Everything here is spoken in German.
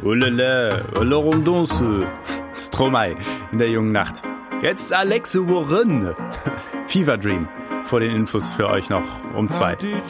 Ulele, Olorondonce, Stromae in der jungen Nacht. Jetzt Alexe Warren, Fever Dream vor den Infos für euch noch um 2.